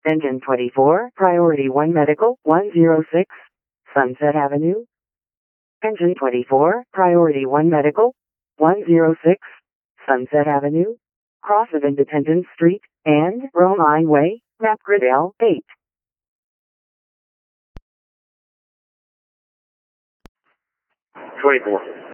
Engine 24, Priority 1 Medical, 106, Sunset Avenue. Engine 24, Priority 1 Medical, 106, Sunset Avenue, cross of Independence Street, and Romine Way, map grid L8. 24.